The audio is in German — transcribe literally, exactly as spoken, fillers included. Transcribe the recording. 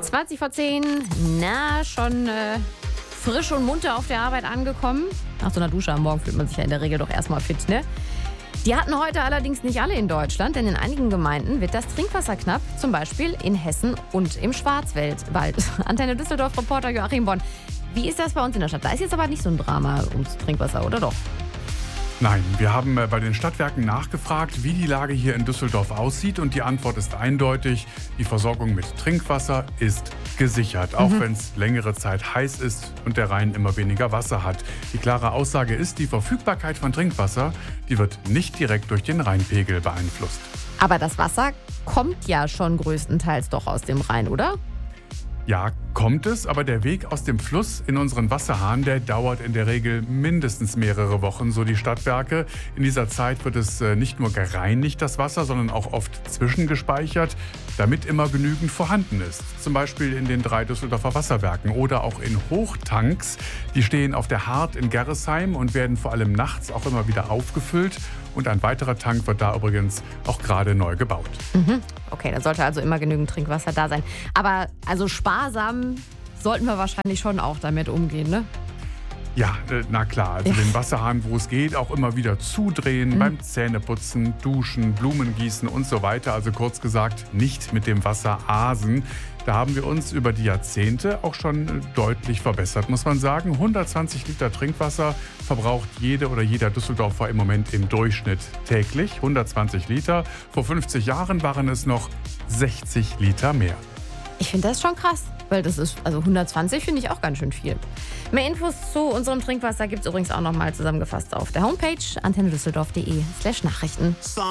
zwanzig vor zehn, na, schon äh, frisch und munter auf der Arbeit angekommen. Nach so einer Dusche am Morgen fühlt man sich ja in der Regel doch erstmal fit, ne? Die hatten heute allerdings nicht alle in Deutschland, denn in einigen Gemeinden wird das Trinkwasser knapp, zum Beispiel in Hessen und im Schwarzwald. Antenne Düsseldorf-Reporter Joachim Bonn. Wie ist das bei uns in der Stadt? Da ist jetzt aber nicht so ein Drama ums Trinkwasser, oder doch? Nein, wir haben bei den Stadtwerken nachgefragt, wie die Lage hier in Düsseldorf aussieht. Und die Antwort ist eindeutig, die Versorgung mit Trinkwasser ist gesichert. Auch mhm. wenn es längere Zeit heiß ist und der Rhein immer weniger Wasser hat. Die klare Aussage ist, die Verfügbarkeit von Trinkwasser, die wird nicht direkt durch den Rheinpegel beeinflusst. Aber das Wasser kommt ja schon größtenteils doch aus dem Rhein, oder? Ja, kommt es, aber der Weg aus dem Fluss in unseren Wasserhahn, der dauert in der Regel mindestens mehrere Wochen, so die Stadtwerke. In dieser Zeit wird es nicht nur gereinigt, das Wasser, sondern auch oft zwischengespeichert, damit immer genügend vorhanden ist. Zum Beispiel in den drei Düsseldorfer Wasserwerken oder auch in Hochtanks. Die stehen auf der Hart in Gerresheim und werden vor allem nachts auch immer wieder aufgefüllt. Und ein weiterer Tank wird da übrigens auch gerade neu gebaut. Mhm. Okay, da sollte also immer genügend Trinkwasser da sein. Aber also sparsam sollten wir wahrscheinlich schon auch damit umgehen, ne? Ja, na klar. Also ja. den Wasserhahn, wo es geht, auch immer wieder zudrehen, mhm. beim Zähneputzen, Duschen, Blumen gießen und so weiter. Also kurz gesagt, nicht mit dem Wasser asen. Da haben wir uns über die Jahrzehnte auch schon deutlich verbessert, muss man sagen. hundertzwanzig Liter Trinkwasser verbraucht jede oder jeder Düsseldorfer im Moment im Durchschnitt täglich. hundertzwanzig Liter. Vor fünfzig Jahren waren es noch sechzig Liter mehr. Ich finde das schon krass, weil das ist, also hundertzwanzig finde ich auch ganz schön viel. Mehr Infos zu unserem Trinkwasser gibt es übrigens auch nochmal zusammengefasst auf der Homepage antennedüsseldorf punkt de slash Nachrichten.